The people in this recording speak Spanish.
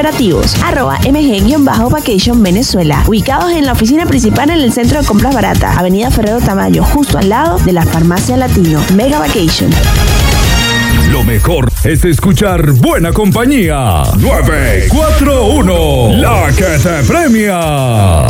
operativos. @MG-Vacation Venezuela. Ubicados en la oficina principal en el centro de compras barata, Avenida Ferrero Tamayo, justo al lado de la farmacia Latino. Mega Vacation. Lo mejor es escuchar buena compañía. 941, la que te premia.